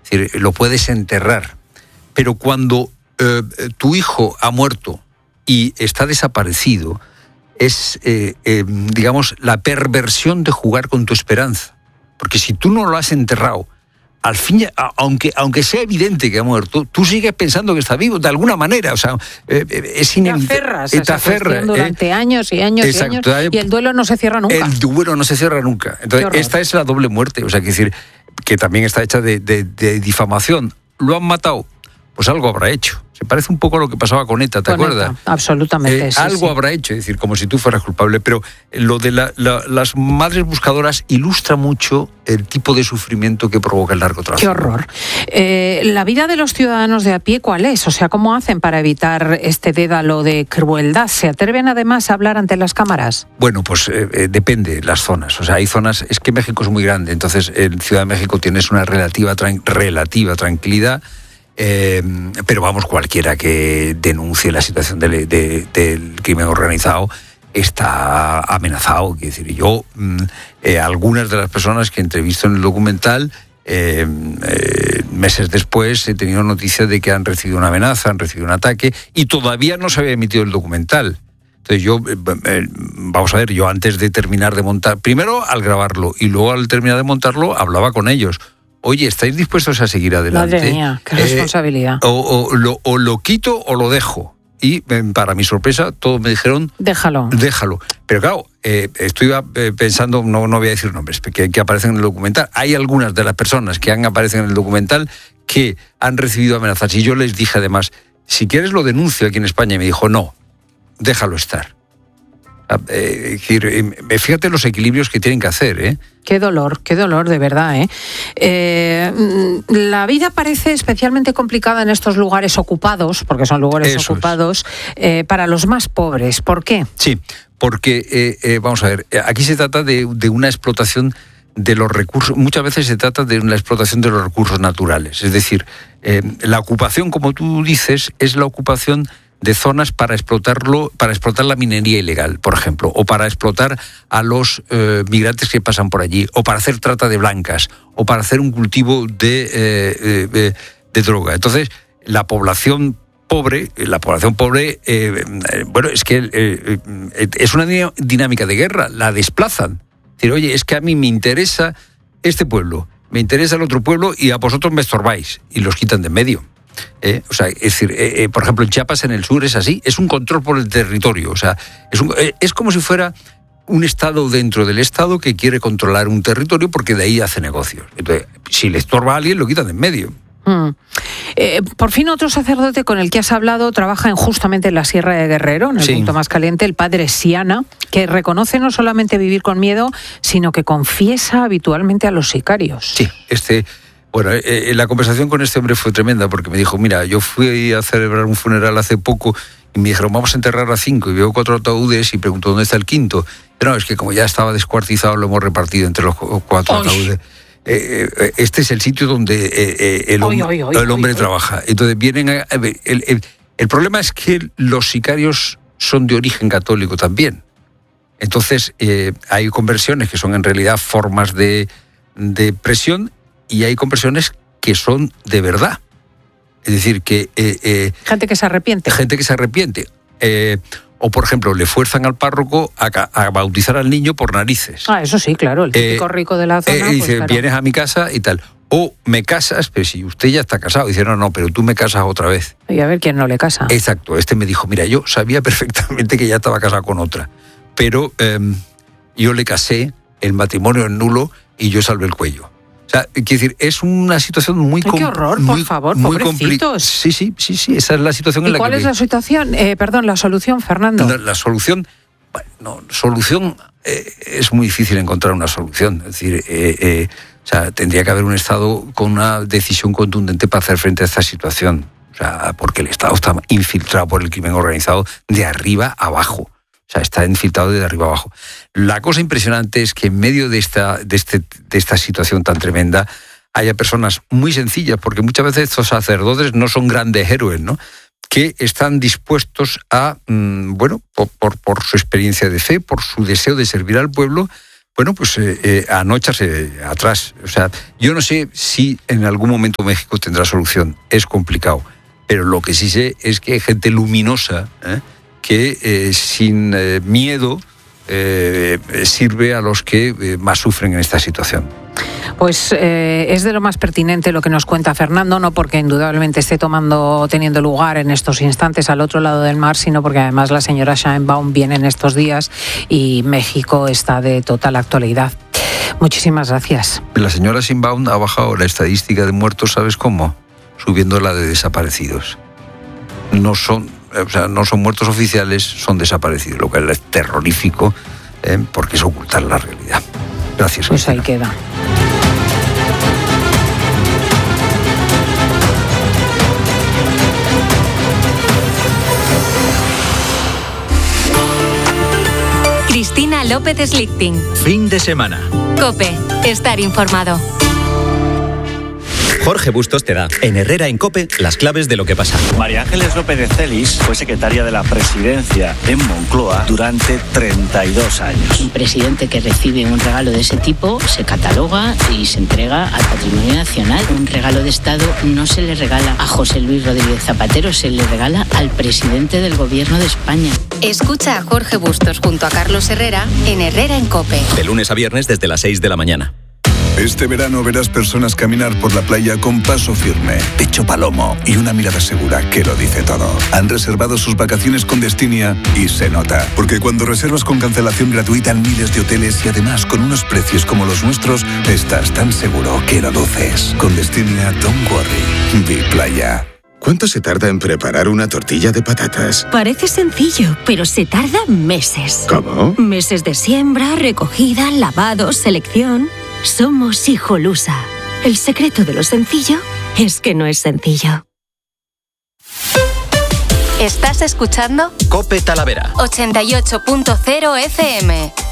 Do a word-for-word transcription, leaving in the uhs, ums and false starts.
Es decir, lo puedes enterrar. Pero cuando eh, tu hijo ha muerto y está desaparecido, es, eh, eh, digamos, la perversión de jugar con tu esperanza. Porque si tú no lo has enterrado, al fin, aunque, aunque sea evidente que ha muerto, tú sigues pensando que está vivo de alguna manera. O sea, eh, es inevitable. Te aferras a esa cuestión durante eh, años y años exacto, y años, y el duelo no se cierra nunca. El duelo no se cierra nunca. Entonces, esta es la doble muerte. O sea, que decir, que también está hecha de, de, de difamación. ¿Lo han matado? Pues algo habrá hecho. Se parece un poco a lo que pasaba con ETA, ¿te con acuerdas? ETA, absolutamente. Eh, sí, algo sí. habrá hecho, es decir, como si tú fueras culpable. Pero lo de la, la, las madres buscadoras ilustra mucho el tipo de sufrimiento que provoca el narcotráfico. ¡Qué horror! Eh, ¿La vida de los ciudadanos de a pie cuál es? O sea, ¿cómo hacen para evitar este dédalo de crueldad? ¿Se atreven además a hablar ante las cámaras? Bueno, pues eh, eh, depende de las zonas. O sea, hay zonas... Es que México es muy grande, entonces en Ciudad de México tienes una relativa, tran- relativa tranquilidad. Eh, pero vamos, cualquiera que denuncie la situación de, de, del crimen organizado está amenazado. Quiero decir, yo, eh, algunas de las personas que entrevisto en el documental, eh, eh, meses después he tenido noticias de que han recibido una amenaza, han recibido un ataque, y todavía no se había emitido el documental. Entonces yo, eh, eh, vamos a ver, yo antes de terminar de montar, primero al grabarlo y luego al terminar de montarlo, hablaba con ellos. Oye, ¿estáis dispuestos a seguir adelante? Madre mía, qué responsabilidad. Eh, o, o, lo, o lo quito o lo dejo. Y para mi sorpresa, todos me dijeron... Déjalo. Déjalo. Pero claro, eh, estoy eh, pensando, no, no voy a decir nombres, que, que aparecen en el documental. Hay algunas de las personas que han aparecido en el documental que han recibido amenazas. Y yo les dije además, si quieres lo denuncio aquí en España. Y me dijo, no, déjalo estar. Eh, eh, fíjate los equilibrios que tienen que hacer, ¿eh? Qué dolor, qué dolor, de verdad, ¿eh? Eh, la vida parece especialmente complicada en estos lugares ocupados, porque son lugares Eso ocupados, es. eh, para los más pobres. ¿Por qué? Sí, porque, eh, eh, vamos a ver, aquí se trata de, de una explotación de los recursos, muchas veces se trata de una explotación de los recursos naturales. Es decir, eh, la ocupación, como tú dices, es la ocupación de zonas para explotarlo, para explotar la minería ilegal, por ejemplo, o para explotar a los eh, migrantes que pasan por allí, o para hacer trata de blancas, o para hacer un cultivo de, eh, eh, de droga. Entonces, la población pobre, la población pobre, eh, bueno, es que eh, eh, es una dinámica de guerra, la desplazan. Es decir, oye, es que a mí me interesa este pueblo, me interesa el otro pueblo y a vosotros me estorbáis, y los quitan de en medio. Eh, o sea, es decir, eh, eh, por ejemplo, en Chiapas, en el sur, es así, es un control por el territorio. O sea, es, un, eh, es como si fuera un Estado dentro del Estado que quiere controlar un territorio porque de ahí hace negocios. Entonces, si le estorba a alguien, lo quitan de en medio. Mm. Eh, por fin, otro sacerdote con el que has hablado trabaja en, justamente en la Sierra de Guerrero, en el sí. punto más caliente, el padre Siana, que reconoce no solamente vivir con miedo, sino que confiesa habitualmente a los sicarios. Sí, este... Bueno, eh, la conversación con este hombre fue tremenda porque me dijo, mira, yo fui a celebrar un funeral hace poco y me dijeron, vamos a enterrar a cinco, y veo cuatro ataúdes y pregunto, ¿dónde está el quinto? Pero no, es que como ya estaba descuartizado lo hemos repartido entre los cuatro Oy. ataúdes. Eh, eh, este es el sitio donde eh, eh, el, hom- oy, oy, oy, el hombre oy, oy. trabaja. Entonces vienen a, el, el, el problema es que los sicarios son de origen católico también. Entonces eh, hay conversiones que son en realidad formas de, de presión, y hay conversiones que son de verdad. Es decir, que... Eh, eh, gente que se arrepiente. Gente que se arrepiente. Eh, o, por ejemplo, le fuerzan al párroco a, a bautizar al niño por narices. Ah, eso sí, claro, el típico eh, rico de la zona. Eh, pues, dice, claro. vienes a mi casa y tal. O me casas, pero si usted ya está casado. Dice, no, no, pero tú me casas otra vez. Y a ver quién no le casa. Exacto. Este me dijo, mira, yo sabía perfectamente que ya estaba casado con otra. Pero eh, yo le casé, el matrimonio es nulo y yo salvé el cuello. O sea, quiero decir, es una situación muy complicada. ¡Qué horror, muy, por favor, muy pobrecitos! Compli- sí, sí, sí, sí, esa es la situación en la que... ¿Y cuál es la situación? Eh, perdón, la solución, Fernando. La, la solución... Bueno, no, solución... Eh, es muy difícil encontrar una solución. Es decir, eh, eh, o sea, tendría que haber un Estado con una decisión contundente para hacer frente a esta situación. O sea, porque el Estado está infiltrado por el crimen organizado de arriba a abajo. O sea, está infiltrado de arriba abajo. La cosa impresionante es que en medio de esta, de, este, de esta situación tan tremenda haya personas muy sencillas, porque muchas veces estos sacerdotes no son grandes héroes, ¿no?, que están dispuestos a, mmm, bueno, por, por, por su experiencia de fe, por su deseo de servir al pueblo, bueno, pues eh, eh, a no echarse atrás. O sea, yo no sé si en algún momento México tendrá solución. Es complicado. Pero lo que sí sé es que hay gente luminosa, ¿eh? que eh, sin eh, miedo eh, sirve a los que eh, más sufren en esta situación. Pues eh, es de lo más pertinente lo que nos cuenta Fernando, no porque indudablemente esté tomando, teniendo lugar en estos instantes al otro lado del mar, sino porque además la señora Sheinbaum viene en estos días y México está de total actualidad. Muchísimas gracias. La señora Sheinbaum ha bajado la estadística de muertos, ¿sabes cómo? Subiendo la de desaparecidos. No son, o sea, no son muertos oficiales, son desaparecidos, lo que es terrorífico, ¿eh? porque es ocultar la realidad. Gracias. Pues Cristina. ahí queda. Cristina López Slichting. Fin de semana. COPE. Estar informado. Jorge Bustos te da, en Herrera en COPE, las claves de lo que pasa. María Ángeles López de Celis fue secretaria de la Presidencia en Moncloa durante treinta y dos años. Un presidente que recibe un regalo de ese tipo se cataloga y se entrega al patrimonio nacional. Un regalo de Estado no se le regala a José Luis Rodríguez Zapatero, se le regala al presidente del Gobierno de España. Escucha a Jorge Bustos junto a Carlos Herrera en Herrera en COPE. De lunes a viernes desde las seis de la mañana. Este verano verás personas caminar por la playa con paso firme, pecho palomo y una mirada segura que lo dice todo. Han reservado sus vacaciones con Destinia y se nota. Porque cuando reservas con cancelación gratuita en miles de hoteles y además con unos precios como los nuestros, estás tan seguro que lo luces. Con Destinia, don't worry. Be playa. ¿Cuánto se tarda en preparar una tortilla de patatas? Parece sencillo, pero se tarda meses. ¿Cómo? Meses de siembra, recogida, lavado, selección. Somos Hijolusa. El secreto de lo sencillo es que no es sencillo. ¿Estás escuchando? COPE Talavera. ochenta y ocho punto cero F M.